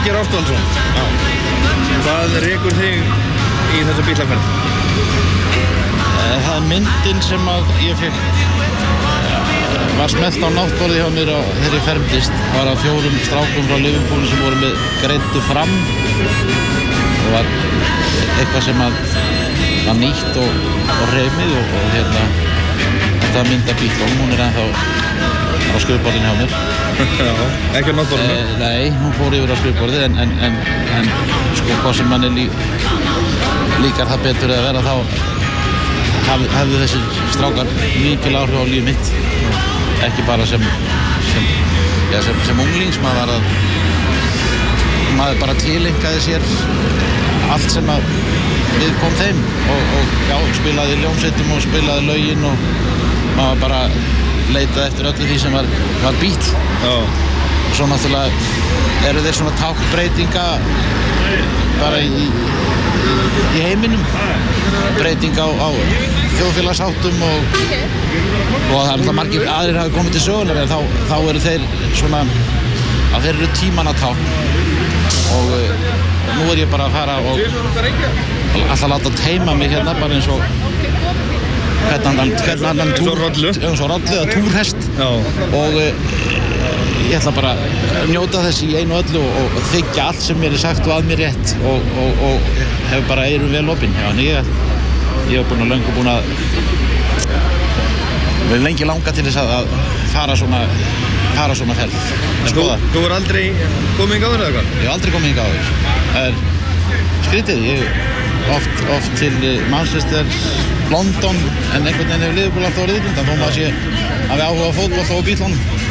Valgeir Ástvaldsson. Já. Hvað rekur þig í þessu bílaferð? Það myndin sem að ég fekk var smellt á náttborði hjá mér þegar ég fermdist. Var af 4 strákum frá Liverpool sem voru með greiddu fram og var eitthvað sem að var nýtt og reymið og þetta mynda bílum, hún ennþá á skrifborðinu hjá mér. Já, ekki á náttborðinu? Nei, hún fór yfir á skrifborðið en sko hvað sem manni líkar það betur að vera þá hafði þessi strákar mikil áhrif á lífið mitt. Ekki bara sem unglings, maður bara tilengaði sér allt sem að viðkom þeim og já, spilaði hljómsveitum og spilaði lögin og maður bara leitaði eftir öllu því sem var bíl. Já. Svo náttúrulega eru þeir svona táknbreytinga bara í heiminum, breyting á þjóðfélagsháttum og það er alltaf margir aðrir hafa komið til sögunar en þá eru þeir svona að þeir eru tímanatákn og nú er ég bara að fara og alltaf láta teima mig hérna bara eins og hvernig annan rollu eða túrhest. Já. Og ég ætla bara að njóta þess í einu öllu og þykja allt sem mér er sagt og að mér rétt og hef bara eyrun vel opin. Ég hef búin að lengi langa til þess að fara svona ferð. Þú er aldrei komið hingað áður eða hvað? Ég hef aldrei komið hingað áður. Það er skrítið. Ég oft til Manchester, London en einhvern veginn hefur Liverpool alltaf orðið útlundan þó maður sé hafi áhuga á fótbolta og bílunum.